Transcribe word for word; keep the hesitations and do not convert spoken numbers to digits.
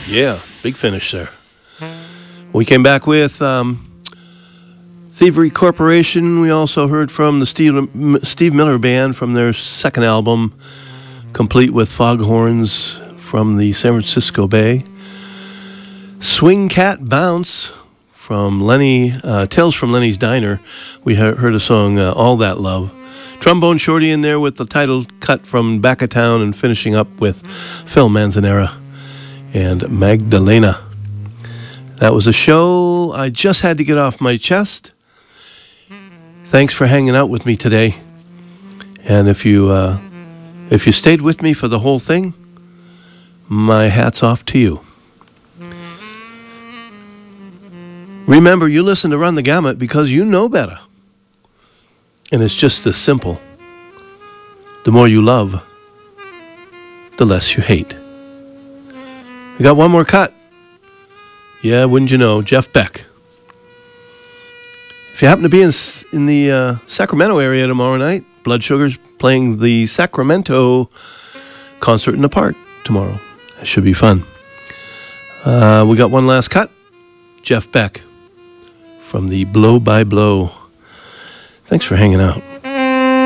Yeah, big finish there. We came back with um, Thievery Corporation. We also heard from the Steve, Steve Miller Band from their second album, complete with foghorns from the San Francisco Bay. Swing Cat Bounce from Lenny, uh, Tales from Lenny's Diner. We heard a song, uh, All That Love. Trombone Shorty in there with the title cut from Back of Town, and finishing up with Phil Manzanera and Magdalena. That was a show I just had to get off my chest. Thanks for hanging out with me today. And if you uh, if you stayed with me for the whole thing, my hat's off to you. Remember, you listen to Run the Gamut because you know better. And it's just this simple. The more you love, the less you hate. We got one more cut. Yeah, wouldn't you know, Jeff Beck. If you happen to be in in the uh, Sacramento area tomorrow night, Blood Sugar's playing the Sacramento Concert in the Park tomorrow. That should be fun. Uh, we got one last cut. Jeff Beck from the Blow by Blow. Thanks for hanging out.